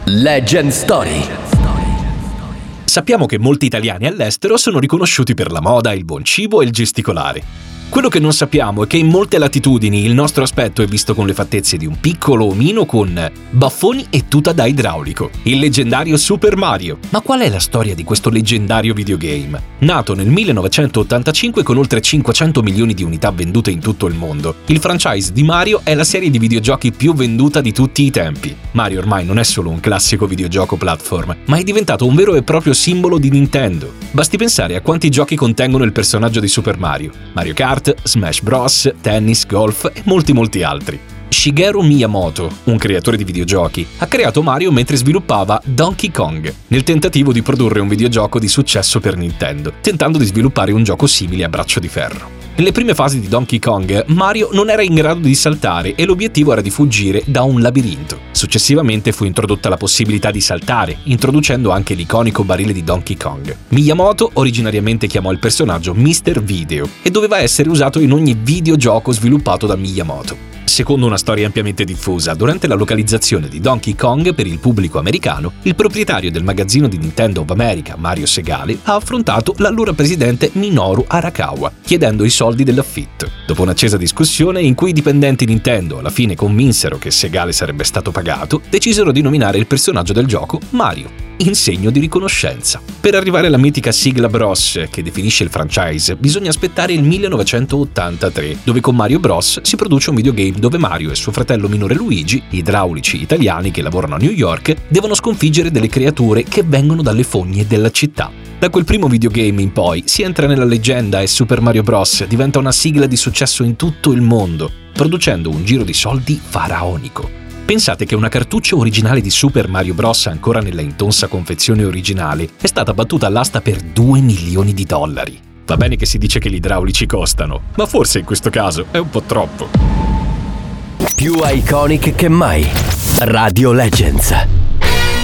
Legend Story. Sappiamo che molti italiani all'estero sono riconosciuti per la moda, il buon cibo e il gesticolare. Quello che non sappiamo è che in molte latitudini il nostro aspetto è visto con le fattezze di un piccolo omino con baffoni e tuta da idraulico, il leggendario Super Mario. Ma qual è la storia di questo leggendario videogame? Nato nel 1985 con oltre 500 milioni di unità vendute in tutto il mondo, il franchise di Mario è la serie di videogiochi più venduta di tutti i tempi. Mario ormai non è solo un classico videogioco platform, ma è diventato un vero e proprio simbolo di Nintendo. Basti pensare a quanti giochi contengono il personaggio di Super Mario: Mario Kart, Smash Bros, tennis, golf e molti altri. Shigeru Miyamoto, un creatore di videogiochi, ha creato Mario mentre sviluppava Donkey Kong, nel tentativo di produrre un videogioco di successo per Nintendo, tentando di sviluppare un gioco simile a braccio di ferro. Nelle prime fasi di Donkey Kong, Mario non era in grado di saltare e l'obiettivo era di fuggire da un labirinto. Successivamente fu introdotta la possibilità di saltare, introducendo anche l'iconico barile di Donkey Kong. Miyamoto originariamente chiamò il personaggio Mr. Video e doveva essere usato in ogni videogioco sviluppato da Miyamoto. Secondo una storia ampiamente diffusa, durante la localizzazione di Donkey Kong per il pubblico americano, il proprietario del magazzino di Nintendo of America, Mario Segale, ha affrontato l'allora presidente Minoru Arakawa, chiedendo i soldi dell'affitto. Dopo un'accesa discussione in cui i dipendenti Nintendo alla fine convinsero che Segale sarebbe stato pagato, decisero di nominare il personaggio del gioco Mario, in segno di riconoscenza. Per arrivare alla mitica sigla Bros che definisce il franchise, bisogna aspettare il 1983, dove con Mario Bros si produce un videogame dove Mario e suo fratello minore Luigi, idraulici italiani che lavorano a New York, devono sconfiggere delle creature che vengono dalle fogne della città. Da quel primo videogame in poi si entra nella leggenda e Super Mario Bros diventa una sigla di successo in tutto il mondo, producendo un giro di soldi faraonico. Pensate che una cartuccia originale di Super Mario Bros. Ancora nella intonsa confezione originale è stata battuta all'asta per $2 milioni. Va bene che si dice che gli idraulici costano, ma forse in questo caso è un po' troppo. Più iconic che mai. Radio Legends.